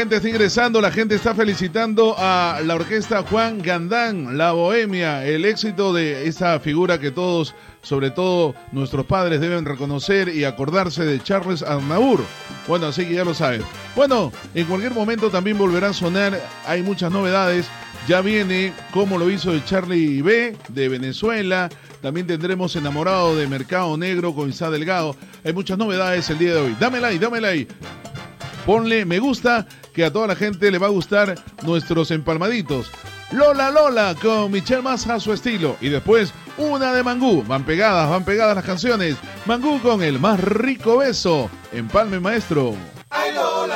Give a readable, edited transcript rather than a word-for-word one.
gente está ingresando, la gente está felicitando a la orquesta Juan Gandán, La Bohemia, el éxito de esa figura que todos, sobre todo nuestros padres, deben reconocer y acordarse de Charles Aznavour. Bueno, así que ya lo saben. Bueno, en cualquier momento también volverá a sonar, hay muchas novedades. Ya viene como lo hizo de Charlie B de Venezuela. También tendremos Enamorado de Mercado Negro con Isa Delgado. Hay muchas novedades el día de hoy. Dame like. Ponle me gusta, que a toda la gente le va a gustar nuestros empalmaditos. Lola con Michelle Massa a su estilo. Y después una de Mangú. Van pegadas las canciones. Mangú con El Más Rico Beso. Empalme, maestro.